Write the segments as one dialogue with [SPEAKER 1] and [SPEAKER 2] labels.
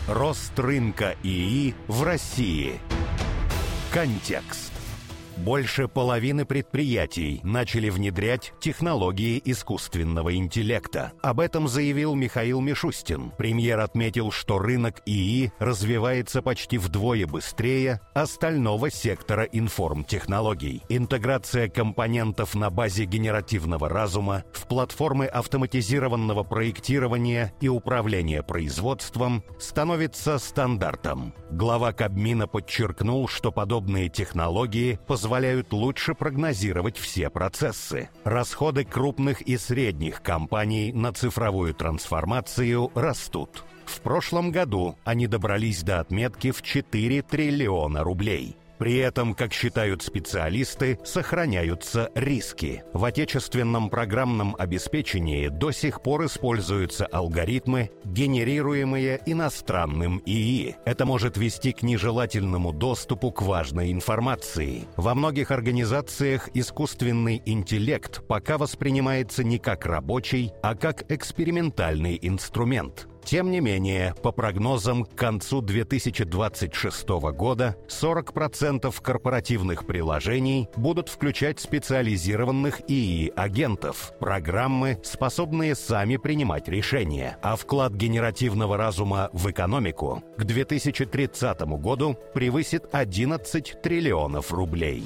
[SPEAKER 1] Рост рынка ИИ в России. Контекст. Больше половины предприятий начали внедрять технологии искусственного интеллекта. Об этом заявил Михаил Мишустин. Премьер отметил, что рынок ИИ развивается почти вдвое быстрее остального сектора информтехнологий. Интеграция компонентов на базе генеративного разума в платформы автоматизированного проектирования и управления производством становится стандартом. Глава Кабмина подчеркнул, что подобные технологии позволяют лучше прогнозировать все процессы. Расходы крупных и средних компаний на цифровую трансформацию растут. В прошлом году они добрались до отметки в 4 триллиона рублей. При этом, как считают специалисты, сохраняются риски. В отечественном программном обеспечении до сих пор используются алгоритмы, генерируемые иностранным ИИ. Это может вести к нежелательному доступу к важной информации. Во многих организациях искусственный интеллект пока воспринимается не как рабочий, а как экспериментальный инструмент. Тем не менее, по прогнозам, к концу 2026 года 40% корпоративных приложений будут включать специализированных ИИ-агентов, программы, способные сами принимать решения, а вклад генеративного разума в экономику к 2030 году превысит 11 триллионов рублей.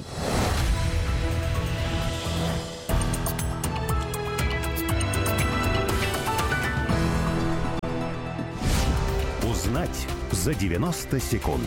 [SPEAKER 1] Узнать за 90 секунд.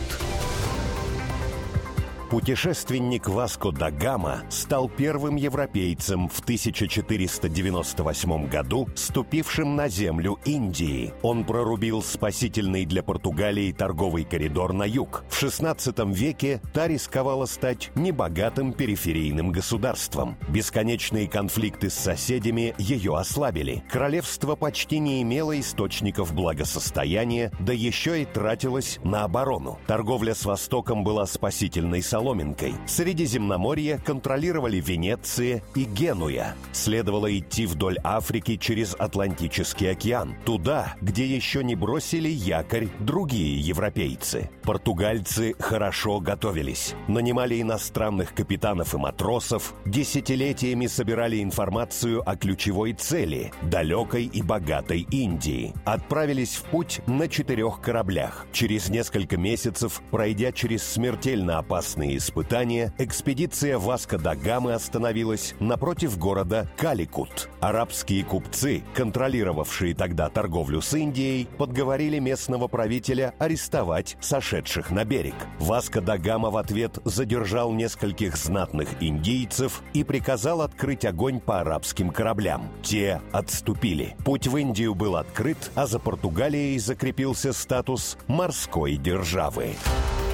[SPEAKER 1] Путешественник Васко да Гама стал первым европейцем в 1498 году, ступившим на землю Индии. Он прорубил спасительный для Португалии торговый коридор на юг. В XVI веке та рисковала стать небогатым периферийным государством. Бесконечные конфликты с соседями ее ослабили. Королевство почти не имело источников благосостояния, да еще и тратилось на оборону. Торговля с Востоком была спасительной соломинкой. Средиземноморье контролировали Венеция и Генуя. Следовало идти вдоль Африки через Атлантический океан, туда, где еще не бросили якорь другие европейцы. Португальцы хорошо готовились. Нанимали иностранных капитанов и матросов, десятилетиями собирали информацию о ключевой цели – далекой и богатой Индии. Отправились в путь на 4 кораблях. Через несколько месяцев, пройдя через смертельно опасные испытания, экспедиция Васко да Гамы остановилась напротив города Каликут. Арабские купцы, контролировавшие тогда торговлю с Индией, подговорили местного правителя арестовать сошедших на берег. Васко да Гама в ответ задержал нескольких знатных индийцев и приказал открыть огонь по арабским кораблям. Те отступили. Путь в Индию был открыт, а за Португалией закрепился статус морской державы.